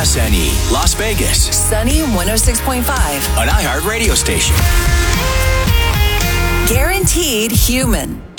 KSNE, Las Vegas. Sunny 106.5. An iHeart radio station. Guaranteed human.